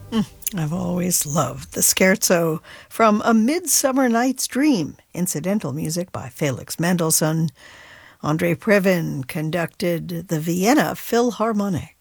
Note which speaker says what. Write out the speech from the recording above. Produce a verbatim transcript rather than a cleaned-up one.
Speaker 1: I've always loved the scherzo from A Midsummer Night's Dream, incidental music by Felix Mendelssohn. Andre Previn conducted the Vienna Philharmonic.